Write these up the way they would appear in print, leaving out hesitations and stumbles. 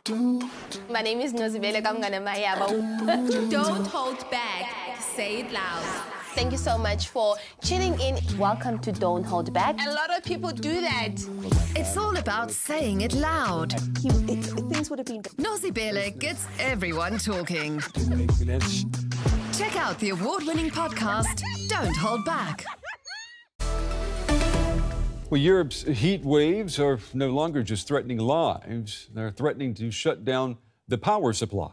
My name is Nozibele Kamngana Mayaba. Don't hold back. Say it loud. Thank you so much for tuning in. Welcome to Don't Hold Back. A lot of people do that. It's all about saying it loud. Things would have been... Nozibele gets everyone talking. Check out the award-winning podcast, Don't Hold Back. Well, Europe's heat waves are no longer just threatening lives. They're threatening to shut down the power supply.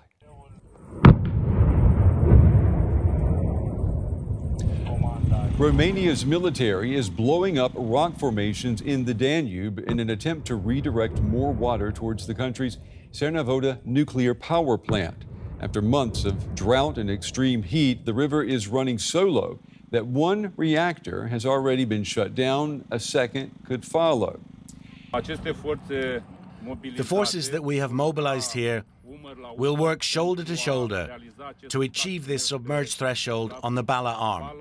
Romania's military is blowing up rock formations in the Danube in an attempt to redirect more water towards the country's Cernavoda nuclear power plant. After months of drought and extreme heat, the river is running so low that one reactor has already been shut down. A second could follow. The forces that we have mobilized here will work shoulder to shoulder to achieve this submerged threshold on the Bala arm,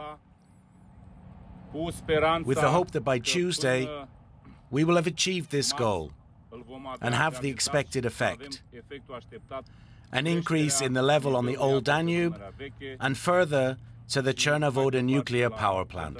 with the hope that by Tuesday we will have achieved this goal and have the expected effect: an increase in the level on the old Danube and further to the Cernavoda nuclear power plant.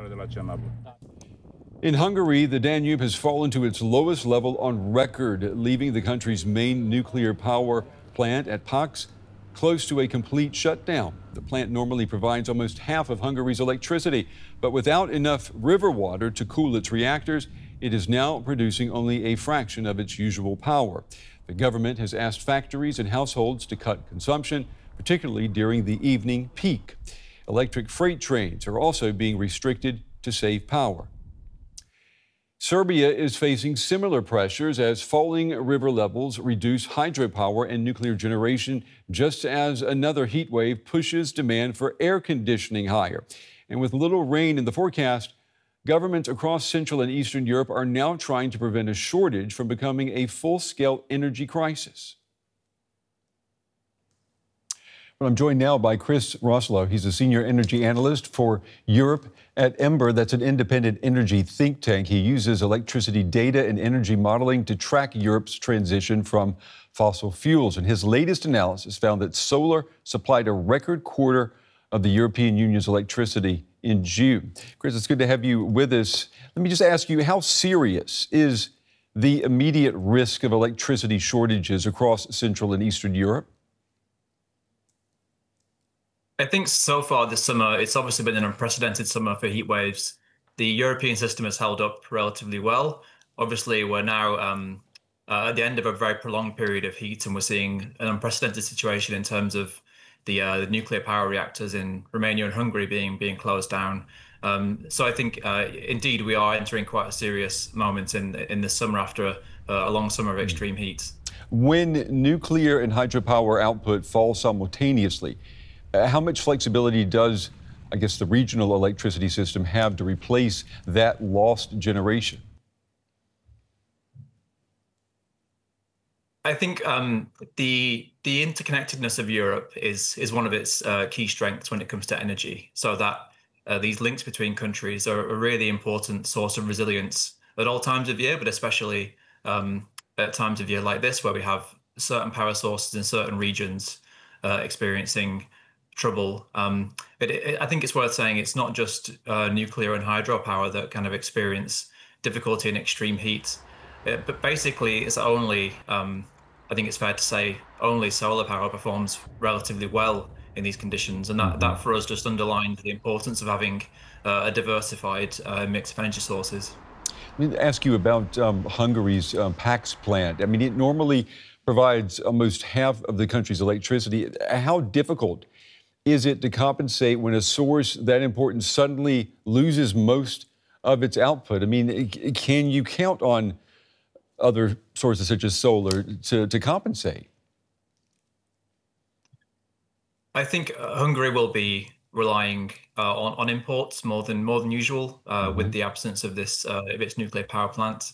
In Hungary, the Danube has fallen to its lowest level on record, leaving the country's main nuclear power plant at Paks close to a complete shutdown. The plant normally provides almost half of Hungary's electricity, but without enough river water to cool its reactors, it is now producing only a fraction of its usual power. The government has asked factories and households to cut consumption, particularly during the evening peak. Electric freight trains are also being restricted to save power. Serbia is facing similar pressures as falling river levels reduce hydropower and nuclear generation, just as another heat wave pushes demand for air conditioning higher. And with little rain in the forecast, governments across Central and Eastern Europe are now trying to prevent a shortage from becoming a full-scale energy crisis. Well, I'm joined now by Chris Roslow. He's a senior energy analyst for Europe at Ember. That's an independent energy think tank. He uses electricity data and energy modeling to track Europe's transition from fossil fuels. And his latest analysis found that solar supplied a record quarter of the European Union's electricity in June. Chris, it's good to have you with us. Let me just ask you, how serious is the immediate risk of electricity shortages across Central and Eastern Europe? I think so far this summer, it's obviously been an unprecedented summer for heat waves. The European system has held up relatively well. Obviously, we're now at the end of a very prolonged period of heat, and we're seeing an unprecedented situation in terms of the nuclear power reactors in Romania and Hungary being closed down. So I think, indeed, we are entering quite a serious moment in the summer after a long summer of extreme heat. When nuclear and hydropower output fall simultaneously, how much flexibility does, I guess, the regional electricity system have to replace that lost generation? I think the interconnectedness of Europe is one of its key strengths when it comes to energy. So that these links between countries are a really important source of resilience at all times of year, but especially at times of year like this, where we have certain power sources in certain regions experiencing trouble. I think it's worth saying it's not just nuclear and hydropower that kind of experience difficulty in extreme heat, but basically it's only, I think it's fair to say, only solar power performs relatively well in these conditions. And that for us just underlined the importance of having a diversified mix of energy sources. Let me ask you about Hungary's Paks plant. I mean, it normally provides almost half of the country's electricity. How difficult is it to compensate when a source that important suddenly loses most of its output? I mean, can you count on other sources such as solar to compensate? I think Hungary will be relying on imports more than usual with the absence of its nuclear power plant.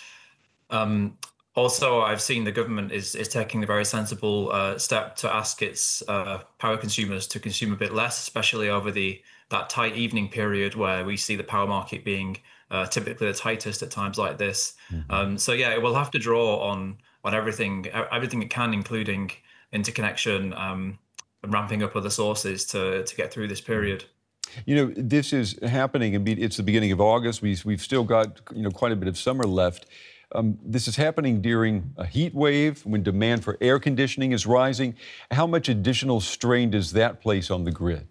Also, I've seen the government is taking a very sensible step to ask its power consumers to consume a bit less, especially over that tight evening period where we see the power market being typically the tightest at times like this. So yeah, it will have to draw on everything it can, including interconnection, and ramping up other sources to get through this period. You know, this is happening. I mean, it's the beginning of August. We've still got quite a bit of summer left. This is happening during a heat wave when demand for air conditioning is rising. How much additional strain does that place on the grid?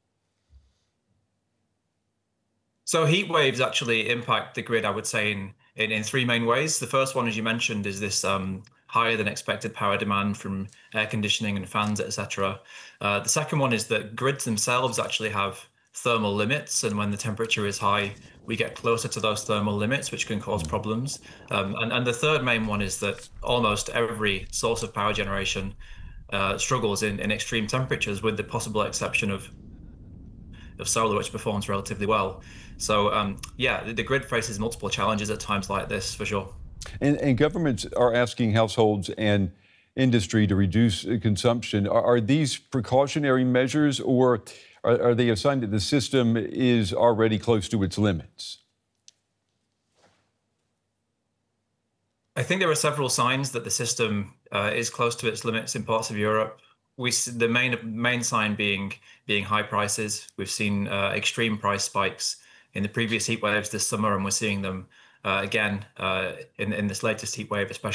So heat waves actually impact the grid, I would say, in three main ways. The first one, as you mentioned, is this higher than expected power demand from air conditioning and fans, etc. The second one is that grids themselves actually have thermal limits, and when the temperature is high, we get closer to those thermal limits, which can cause problems. And the third main one is that almost every source of power generation struggles in extreme temperatures, with the possible exception of solar, which performs relatively well. So yeah, the grid faces multiple challenges at times like this, for sure. And governments are asking households and industry to reduce consumption. Are these precautionary measures, or are they a sign that the system is already close to its limits? I think there are several signs that the system is close to its limits in parts of Europe. The main sign being high prices. We've seen extreme price spikes in the previous heat waves this summer, and we're seeing them again in this latest heat wave, especially